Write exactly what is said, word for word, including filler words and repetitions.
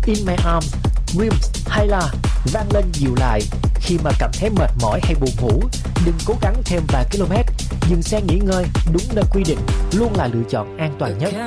In My Arms, Dreams hay là Vang Lên Dịu Lại. Khi mà cảm thấy mệt mỏi hay buồn ngủ, đừng cố gắng thêm vài km, dừng xe nghỉ ngơi đúng nơi quy định luôn là lựa chọn an toàn nhất.